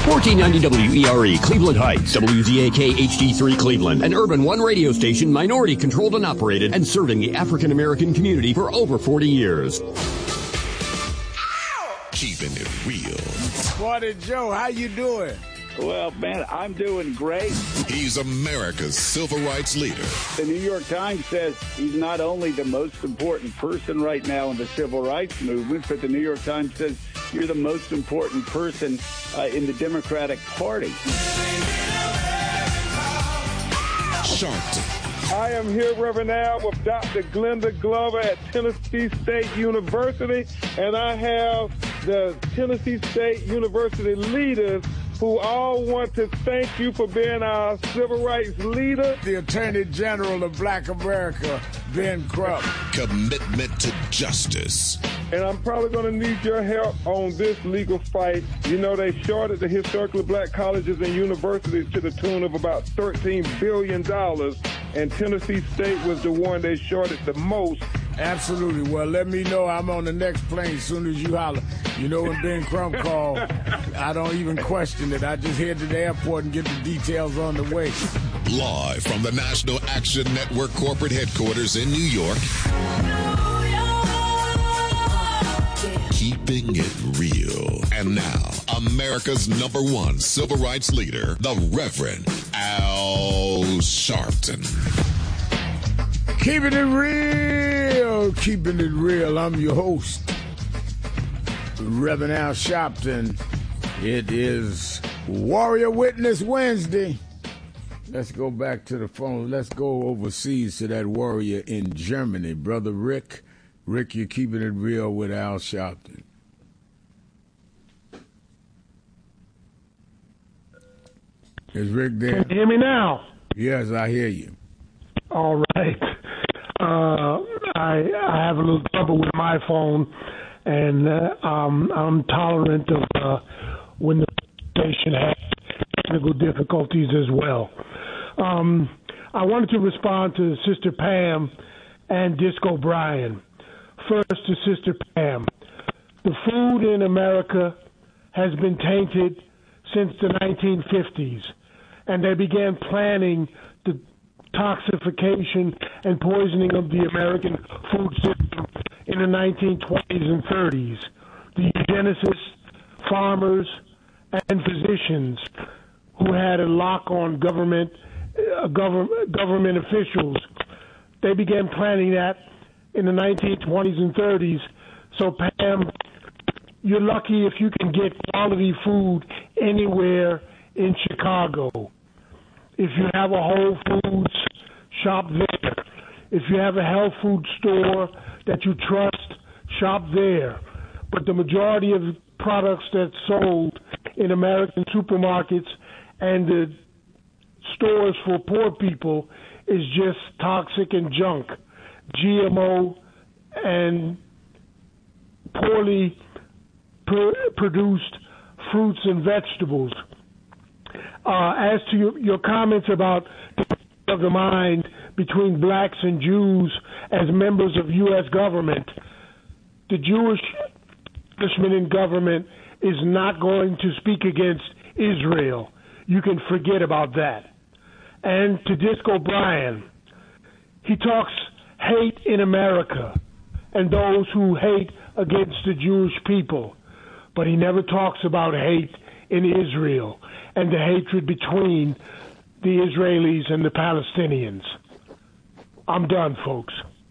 1490 WERE, Cleveland Heights, WZAK HD3 Cleveland, an Urban One radio station, minority controlled and operated, and serving the African American community for over 40 years. Keeping it real. Morning, Joe. How you doing? Well, man, I'm doing great. He's America's civil rights leader. The New York Times says he's not only the most important person right now in the civil rights movement, but the New York Times says you're the most important person in the Democratic Party. Sharpton. I am here, Reverend Al, with Dr. Glenda Glover at Tennessee State University, and I have the Tennessee State University leaders who all want to thank you for being our civil rights leader. The Attorney General of Black America, Ben Crump. Commitment to justice. And I'm probably going to need your help on this legal fight. You know, they shorted the historically black colleges and universities to the tune of about $13 billion, and Tennessee State was the one they shorted the most. Absolutely. Well, let me know. I'm on the next plane as soon as you holler. You know, when Ben Crump called, I don't even question it. I just head to the airport and get the details on the way. Live from the National Action Network corporate headquarters in New York. Keeping it real. And now, America's #1 civil rights leader, the Reverend Al Sharpton. Keeping it real. Keeping it real. I'm your host, Reverend Al Sharpton. It is Warrior Witness Wednesday. Let's go back to the phone. Let's go overseas to that warrior in Germany, Brother Rick. Rick, you're keeping it real with Al Sharpton. Is Rick there? Can you hear me now? Yes, I hear you. All right. I have a little trouble with my phone, and I'm tolerant of when the station has technical difficulties as well. I wanted to respond to Sister Pam and Disco Brian. First to Sister Pam. The food in America has been tainted since the 1950s, and they began planning the toxification and poisoning of the American food system in the 1920s and 30s. The eugenicists, farmers, and physicians who had a lock on government officials, they began planning that in the 1920s and 30s. So, Pam, you're lucky if you can get quality food anywhere in Chicago. If you have a Whole Foods, shop there. If you have a health food store that you trust, shop there. But the majority of products that's sold in American supermarkets and the stores for poor people is just toxic and junk, GMO and poorly produced fruits and vegetables. As to your comments about of the mind between blacks and Jews as members of U.S. government, the Jewish establishment in government is not going to speak against Israel. You can forget about that. And to Disco Brian, he talks hate in America and those who hate against the Jewish people, but he never talks about hate in Israel and the hatred between the Israelis and the Palestinians. I'm done, folks.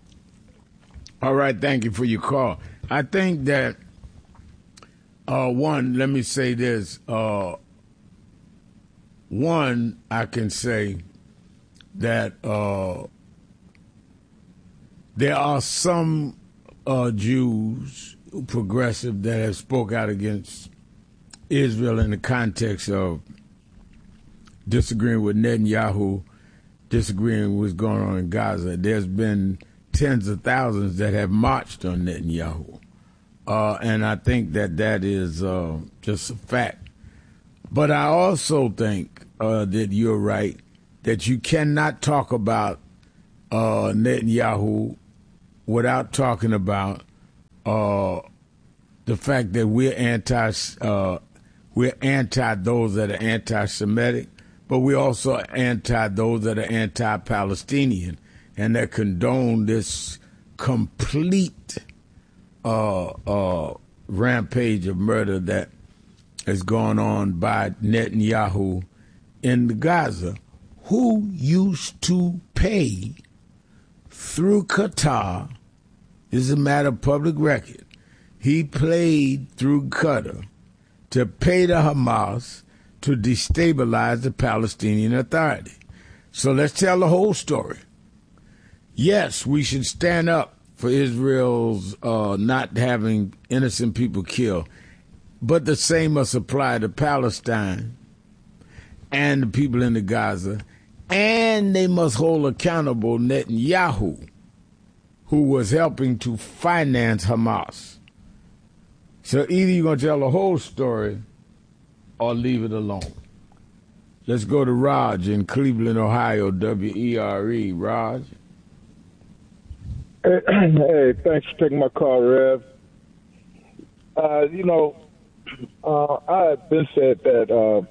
All right, thank you for your call. I think that, one, let me say this. One, I can say that there are some Jews, progressive, that have spoke out against Israel in the context of disagreeing with Netanyahu, disagreeing with what's going on in Gaza. There's been tens of thousands that have marched on Netanyahu. And I think that is just a fact. But I also think that you're right, that you cannot talk about Netanyahu without talking about the fact that we're We're anti those that are anti-Semitic, but we're also anti those that are anti-Palestinian and that condone this complete rampage of murder that is going on by Netanyahu in Gaza, who used to pay through Qatar. This is a matter of public record. He played through Qatar to pay the Hamas to destabilize the Palestinian Authority. So let's tell the whole story. Yes, we should stand up for Israel's not having innocent people killed, but the same must apply to Palestine and the people in the Gaza, and they must hold accountable Netanyahu, who was helping to finance Hamas. So either you're going to tell the whole story or leave it alone. Let's go to Raj in Cleveland, Ohio, WERE. Raj? Hey, thanks for taking my call, Rev. I have been said that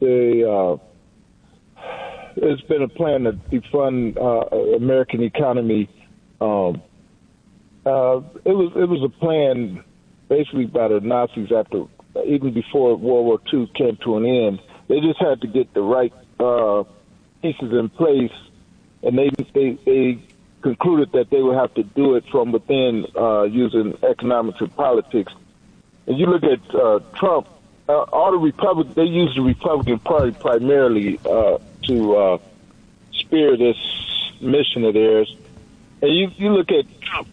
there's been a plan to defund American economy. It was a plan basically by the Nazis even before World War II came to an end. They just had to get the right pieces in place, and they concluded that they would have to do it from within using economics and politics. And you look at Trump, all the Republicans, they use the Republican Party primarily to spear this mission of theirs. And you look at Trump,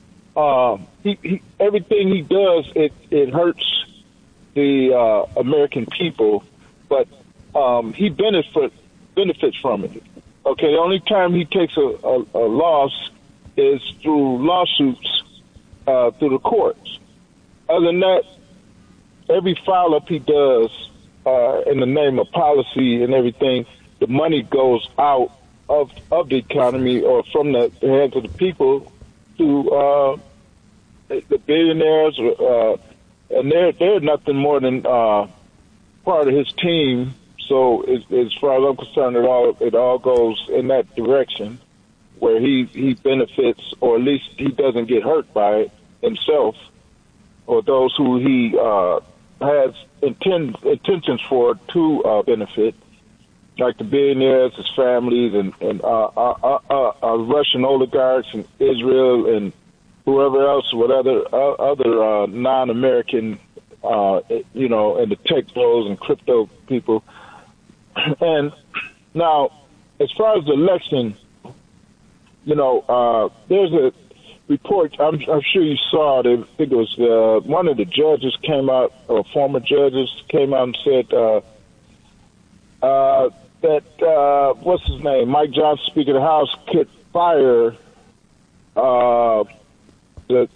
everything he does, it hurts the American people, but he benefits from it. Okay, the only time he takes a loss is through lawsuits through the courts. Other than that, every foul-up he does in the name of policy and everything, the money goes out of the economy or from the hands of the people to the billionaires, and they're nothing more than part of his team. So as far as I'm concerned, it all goes in that direction where he benefits, or at least he doesn't get hurt by it himself, or those who he has intentions for to benefit, like the billionaires, his families, and Russian oligarchs and Israel and whoever else, with other non-American, and the tech bros and crypto people. And now, as far as the election, there's a report, I'm sure you saw it. I think it was one of the judges came out, or former judges came out and said that, what's his name, Mike Johnson, Speaker of the House, could fire the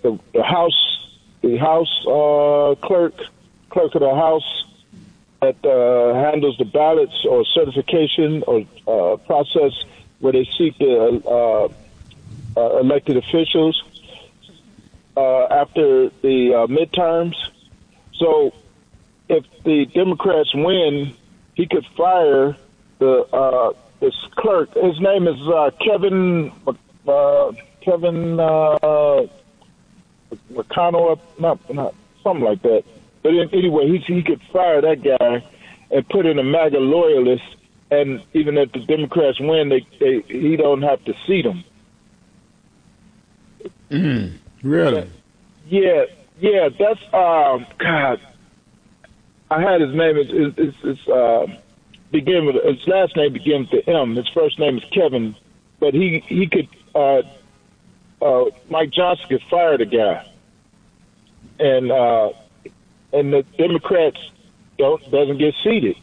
House clerk of the House that handles the ballots or certification or process where they seat the elected officials after the midterms. So if the Democrats win, he could fire this clerk. His name is Kevin McConnell, not something like that. But anyway, he could fire that guy and put in a MAGA loyalist, and even if the Democrats win, he don't have to seat him. Really? Yeah. That's God. I had his name. It's begin with his last name begins with M. His first name is Kevin, but he could. Mike Johnson could fire the guy, and the Democrats doesn't get seated.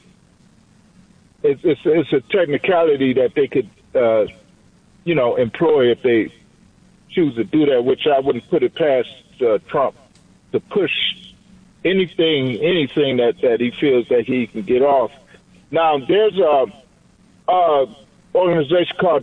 It's a technicality that they could employ if they choose to do that, which I wouldn't put it past Trump to push anything that he feels that he can get off. Now there's a organization called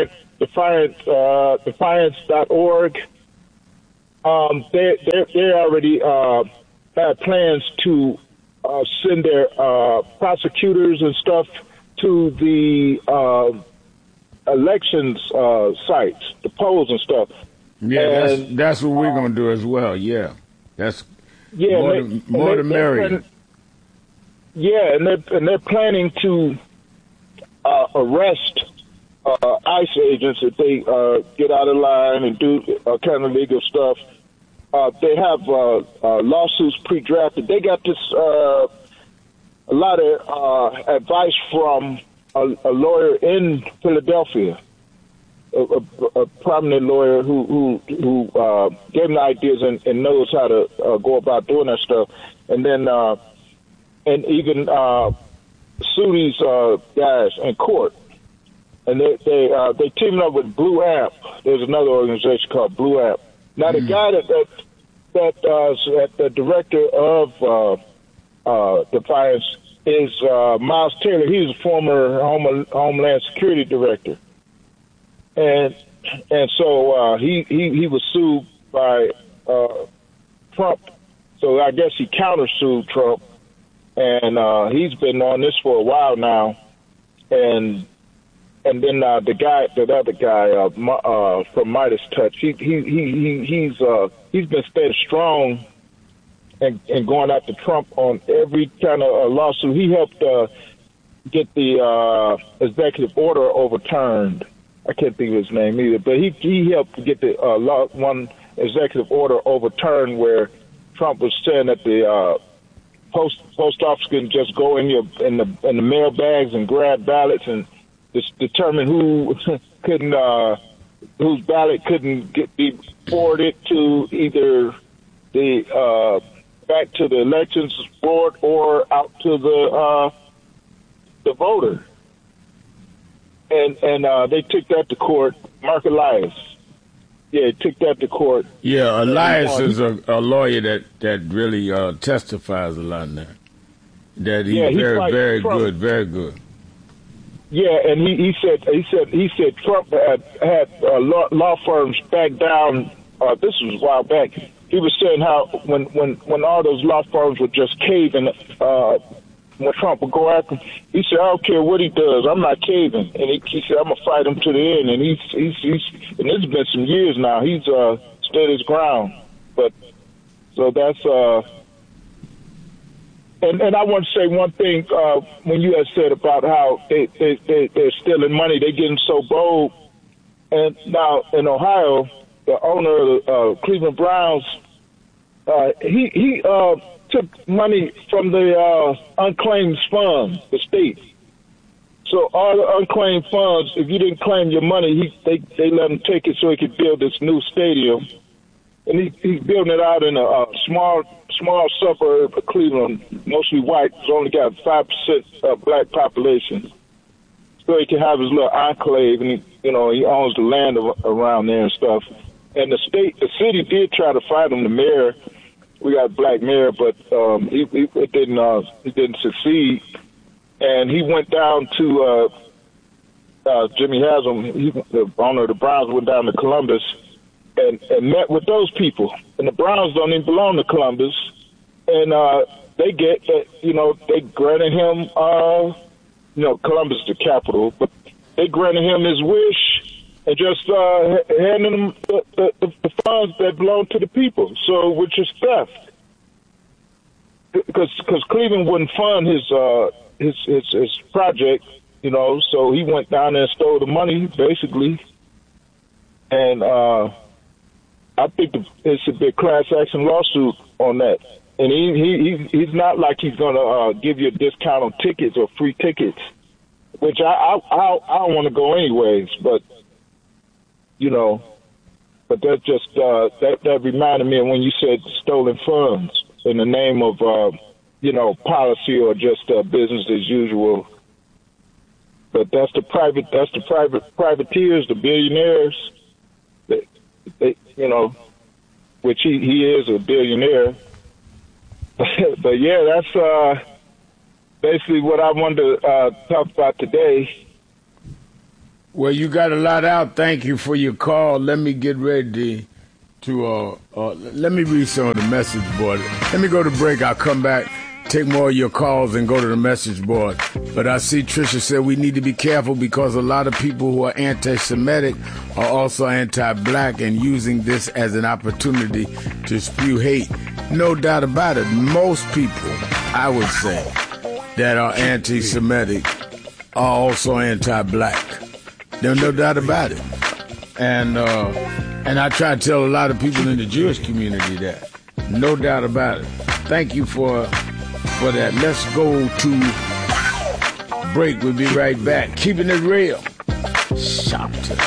Defiance.org. They already had plans to send their prosecutors and stuff to the elections sites, the polls and stuff. Yeah, that's what we're gonna do as well. Yeah, that's more the merrier. Yeah, and they're planning to arrest ICE agents if they get out of line and do kind of legal stuff. They have lawsuits pre-drafted. They got this a lot of advice from a lawyer in Philadelphia, a prominent lawyer who gave them the ideas and knows how to go about doing that stuff, and then and even sue these guys in court. And they teamed up with Blue Amp. There's another organization called Blue Amp. Now the guy that the director of Defiance is Miles Taylor. He's a former Homeland Security director, and so he was sued by Trump. So I guess he countersued Trump, and he's been on this for a while now, and then the other guy from Midas Touch, he's been staying strong and going after Trump on every kind of lawsuit. He helped get the executive order overturned. I can't think of his name either, but he helped get the one executive order overturned where Trump was saying that the post office can just go in the mail bags and grab ballots and just determine whose ballot couldn't be forwarded to either the back to the elections board or out to the voter. And they took that to court. Mark Elias. Yeah, took that to court. Yeah, Elias is a lawyer that really testifies a lot now. That he's very good, very good. Yeah, and he said Trump had law firms back down. This was a while back. He was saying how when all those law firms would just cave in, when Trump would go after him, he said, "I don't care what he does, I'm not caving." And he said, "I'm gonna fight him to the end." And he's and it's been some years now. He's stood his ground. But so that's And I want to say one thing when you had said about how they're stealing money, they're getting so bold. And now in Ohio, the owner of the Cleveland Browns, he took money from the unclaimed funds, the state. So all the unclaimed funds, if you didn't claim your money, they let him take it so he could build this new stadium. And he's building it out in a small suburb of Cleveland, mostly white. It's only got 5% black population, so he can have his little enclave, and he owns the land around there and stuff. And the city did try to fight him. The mayor, we got a black mayor, but he didn't succeed. And he went down to Jimmy Haslam, the owner of the Browns, went down to Columbus. And met with those people, and the Browns don't even belong to Columbus, and they granted him, Columbus is the capital, but they granted him his wish and just handed him the funds that belong to the people, so which is theft, because Cleveland wouldn't fund his project, so he went down there and stole the money basically, and I think it should be a class action lawsuit on that. And he's not like he's going to give you a discount on tickets or free tickets, which I don't want to go anyways. But, but that just that reminded me of when you said stolen funds in the name of, policy or just business as usual. But that's the privateers, the billionaires. Which he is a billionaire. But yeah, that's basically what I wanted to talk about today. Well, you got a lot out. Thank you for your call. Let me get ready to let me read some of the message board. Let me go to break. I'll come back take more of your calls and go to the message board. But I see Tricia said we need to be careful because a lot of people who are anti-Semitic are also anti-black and using this as an opportunity to spew hate. No doubt about it. Most people, I would say, that are anti-Semitic are also anti-black. There's no doubt about it. And I try to tell a lot of people in the Jewish community that. No doubt about it. Thank you for that. Let's go to break. We'll be right back. Keeping it real. Sharpton.